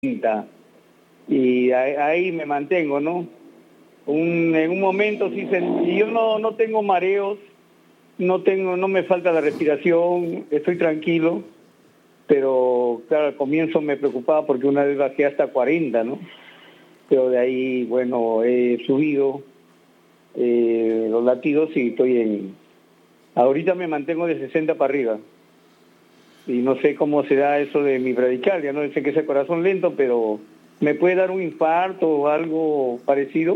y ahí me mantengo, ¿no? En un momento sí y yo no tengo mareos, no me falta la respiración, estoy tranquilo, pero claro, al comienzo me preocupaba porque una vez bajé hasta 40, ¿no? Pero de ahí, bueno, he subido los latidos y ahorita me mantengo de 60 para arriba. Y no sé cómo se da eso de mi bradicardia, no sé que es el corazón lento, pero ¿me puede dar un infarto o algo parecido?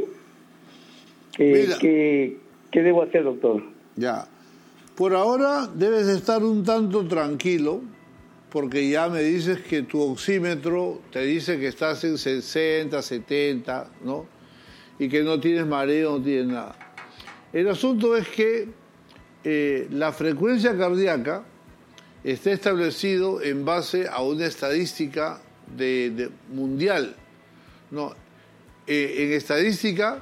¿Qué debo hacer, doctor? Ya. Por ahora debes estar un tanto tranquilo, porque ya me dices que tu oxímetro te dice que estás en 60, 70, ¿no? Y que no tienes mareo, no tienes nada. El asunto es que la frecuencia cardíaca está establecido en base a una estadística mundial, ¿no? En estadística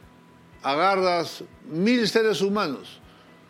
agarras 1000 seres humanos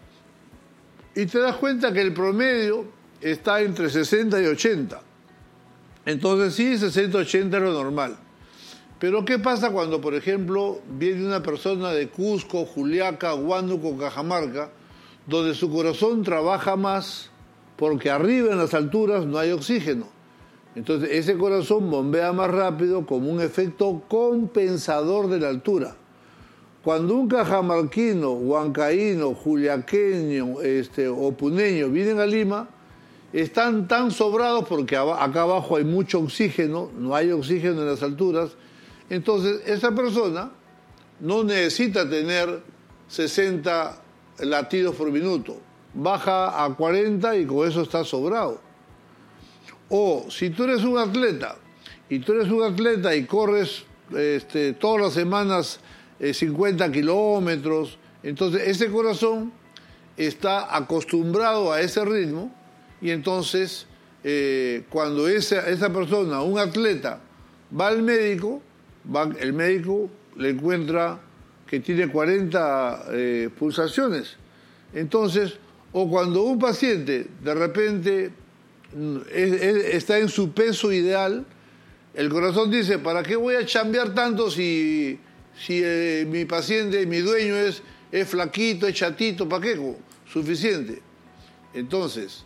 y te das cuenta que el promedio está entre 60 y 80. Entonces sí, 60-80 es lo normal. Pero ¿qué pasa cuando, por ejemplo, viene una persona de Cusco, Juliaca, Huánuco, Cajamarca, donde su corazón trabaja más porque arriba en las alturas no hay oxígeno? Entonces ese corazón bombea más rápido como un efecto compensador de la altura. Cuando un cajamarquino, huancaíno, juliaqueño o puneño vienen a Lima, están tan sobrados porque acá abajo hay mucho oxígeno, no hay oxígeno en las alturas. Entonces esa persona no necesita tener 60 latidos por minuto, baja a 40 y con eso está sobrado. O si tú eres un atleta y corres todas las semanas 50 kilómetros, entonces ese corazón está acostumbrado a ese ritmo y entonces cuando esa persona, un atleta, va al médico, el médico le encuentra que tiene 40 pulsaciones. Entonces, o cuando un paciente de repente está en su peso ideal, el corazón dice, ¿para qué voy a chambear tanto si mi paciente, mi dueño es flaquito, es chatito? ¿Para qué? Suficiente. Entonces,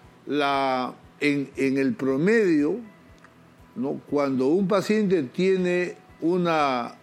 en el promedio, ¿no? Cuando un paciente tiene una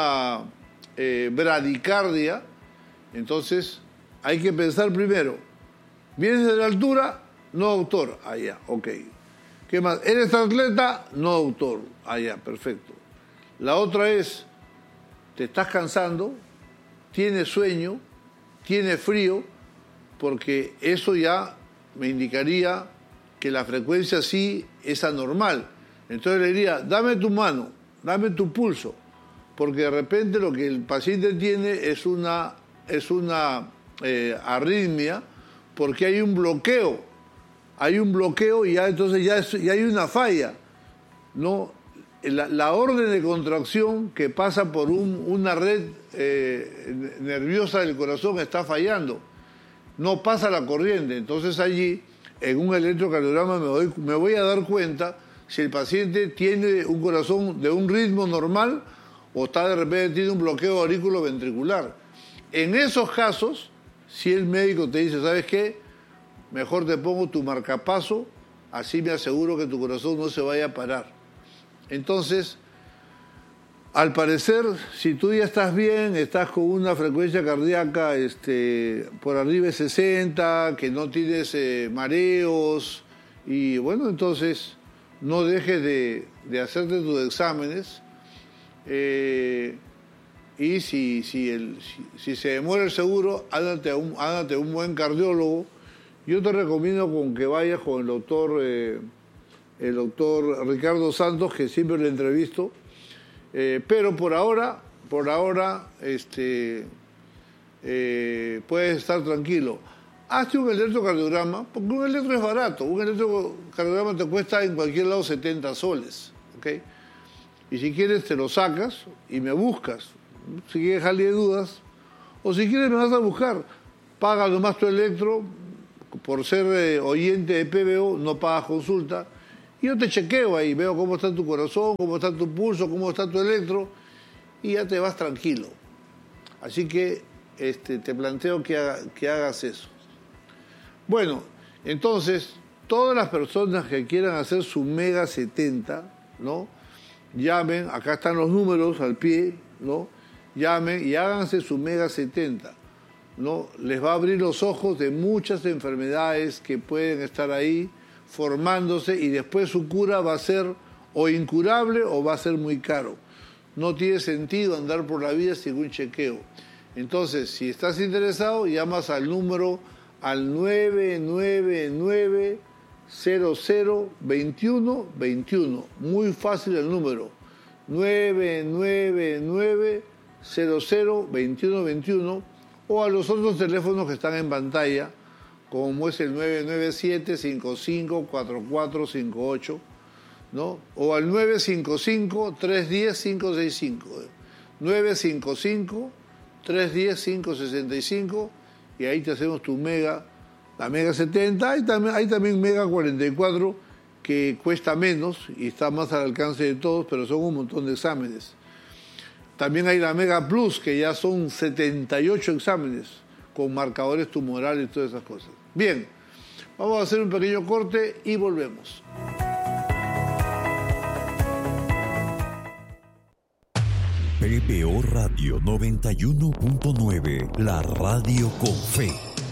bradicardia, entonces hay que pensar primero, ¿vienes de la altura? No, doctor. Ah, ya, ok. ¿Qué más? ¿Eres atleta? No, doctor. Ah, ya, perfecto. La otra es, ¿te estás cansando? ¿Tienes sueño? ¿Tienes frío? Porque eso ya me indicaría que la frecuencia sí es anormal. Entonces le diría, dame tu mano, dame tu pulso, porque de repente lo que el paciente tiene es una arritmia, porque hay un bloqueo y ya entonces ya hay una falla, ¿no? La orden de contracción que pasa por una red nerviosa del corazón está fallando, no pasa la corriente. Entonces allí, en un electrocardiograma me voy a dar cuenta si el paciente tiene un corazón de un ritmo normal o está de repente tiene un bloqueo auriculoventricular. En esos casos, si el médico te dice, ¿sabes qué? Mejor te pongo tu marcapaso, así me aseguro que tu corazón no se vaya a parar. Entonces, al parecer, si tú ya estás bien, estás con una frecuencia cardíaca por arriba de 60, que no tienes mareos, y bueno, entonces no dejes de hacerte tus exámenes, y si se demora el seguro, ándate a un buen cardiólogo. Yo te recomiendo con que vayas con el doctor Ricardo Santos, que siempre le entrevisto, pero por ahora puedes estar tranquilo. Hazte un electrocardiograma, porque un electro es barato. Un electrocardiograma te cuesta en cualquier lado 70 soles, ¿ok? Y si quieres te lo sacas y me buscas. Si quieres dejarle de dudas, o si quieres me vas a buscar. Paga nomás tu electro, por ser oyente de PBO no pagas consulta, Y yo te chequeo ahí, veo cómo está tu corazón, cómo está tu pulso, cómo está tu electro, y ya te vas tranquilo. Así que te planteo que hagas eso. Bueno, entonces, todas las personas que quieran hacer su Mega 70, ¿no? Llamen, acá están los números al pie, ¿no? Llamen y háganse su Mega 70, ¿no? Les va a abrir los ojos de muchas enfermedades que pueden estar ahí formándose, y después su cura va a ser o incurable o va a ser muy caro. No tiene sentido andar por la vida sin un chequeo. Entonces, si estás interesado, llamas al número al 999-00-2121. Muy fácil el número. 999-00-2121. O a los otros teléfonos que están en pantalla, como es el 997-554458, ¿no? O al 955-310-565. 955-310-565, y ahí te hacemos tu Mega, la Mega 70. Hay también Mega 44, que cuesta menos y está más al alcance de todos, pero son un montón de exámenes. También hay la Mega Plus, que ya son 78 exámenes, con marcadores tumorales y todas esas cosas. Bien, vamos a hacer un pequeño corte y volvemos. PBO Radio 91.9, la radio con fe.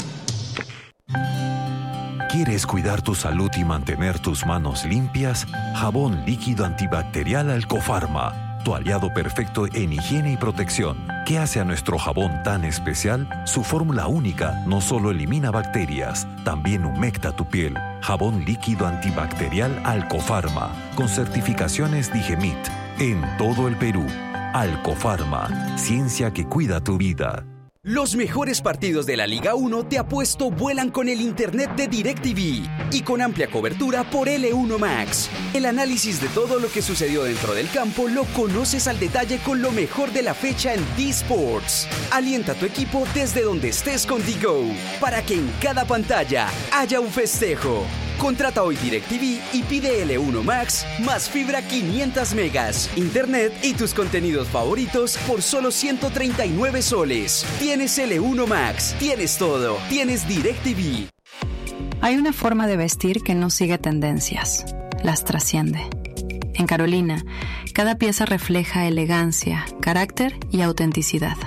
¿Quieres cuidar tu salud y mantener tus manos limpias? Jabón líquido antibacterial Alcofarma, tu aliado perfecto en higiene y protección. ¿Qué hace a nuestro jabón tan especial? Su fórmula única no solo elimina bacterias, también humecta tu piel. Jabón líquido antibacterial Alcofarma, con certificaciones Digemit, en todo el Perú. Alcofarma, ciencia que cuida tu vida. Los mejores partidos de la Liga 1 te apuesto vuelan con el internet de DirecTV y con amplia cobertura por L1 Max. El análisis de todo lo que sucedió dentro del campo lo conoces al detalle con lo mejor de la fecha en D-Sports. Alienta a tu equipo desde donde estés con D-Go para que en cada pantalla haya un festejo. Contrata hoy DirecTV y pide L1 Max más fibra 500 megas, internet y tus contenidos favoritos por solo 139 soles. Tienes L1 Max, tienes todo, tienes DirecTV. Hay una forma de vestir que no sigue tendencias, las trasciende. En Carolina, cada pieza refleja elegancia, carácter y autenticidad.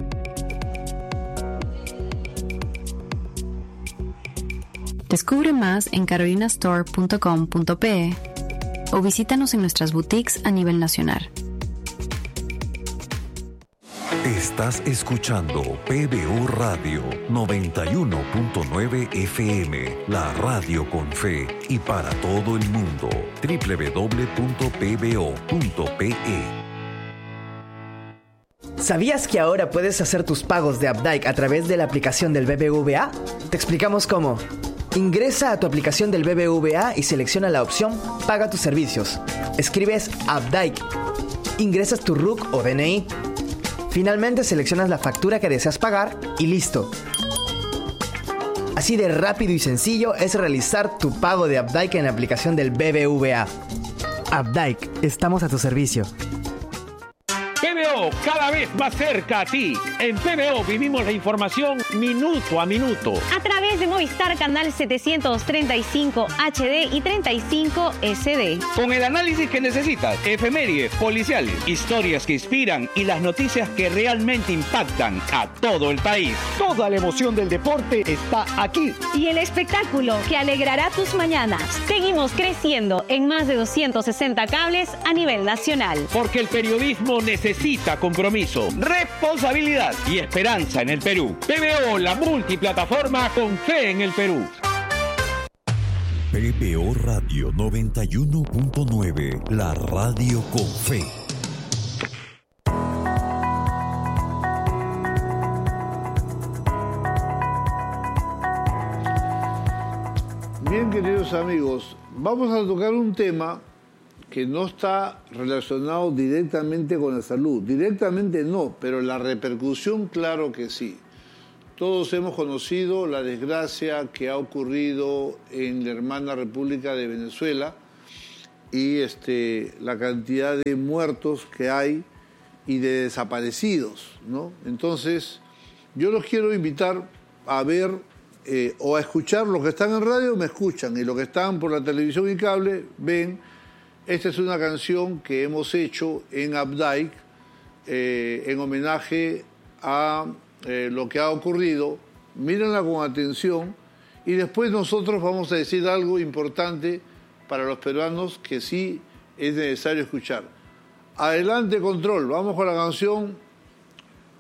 Descubre más en carolinastore.com.pe o visítanos en nuestras boutiques a nivel nacional. Estás escuchando PBO Radio 91.9 FM, la radio con fe y para todo el mundo. www.pbo.pe. ¿Sabías que ahora puedes hacer tus pagos de Updike a través de la aplicación del BBVA? Te explicamos cómo. Ingresa a tu aplicación del BBVA y selecciona la opción Paga tus servicios. Escribes Updike. Ingresas tu RUC o DNI. Finalmente seleccionas la factura que deseas pagar y listo. Así de rápido y sencillo es realizar tu pago de Updike en la aplicación del BBVA. Updike, estamos a tu servicio. PBO, cada vez más cerca a ti. En PBO vivimos la información minuto a minuto. A través de Movistar Canal 735 HD y 35 SD. Con el análisis que necesitas, efemérides, policiales, historias que inspiran y las noticias que realmente impactan a todo el país. Toda la emoción del deporte está aquí. Y el espectáculo que alegrará tus mañanas. Seguimos creciendo en más de 260 cables a nivel nacional. Porque el periodismo necesita compromiso, responsabilidad y esperanza en el Perú. PBO, la multiplataforma con fe en el Perú. PBO Radio 91.9, la radio con fe. Bien, queridos amigos, vamos a tocar un tema que no está relacionado directamente con la salud. Directamente no, pero la repercusión, claro que sí. Todos hemos conocido la desgracia que ha ocurrido en la hermana República de Venezuela, y la cantidad de muertos que hay y de desaparecidos, ¿no? Entonces, yo los quiero invitar a ver o a escuchar. Los que están en radio me escuchan, y los que están por la televisión y cable ven. Esta es una canción que hemos hecho en Updike en homenaje a lo que ha ocurrido. Mírenla con atención y después nosotros vamos a decir algo importante para los peruanos que sí es necesario escuchar. Adelante, control, vamos con la canción